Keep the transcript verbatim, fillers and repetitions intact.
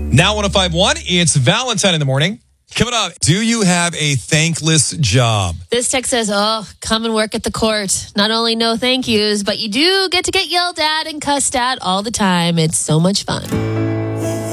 Now one oh five point one, it's Valentine in the morning. Coming up, do you have a thankless job? This text says, oh, come and work at the court. Not only no thank yous, but you do get to get yelled at and cussed at all the time. It's so much fun.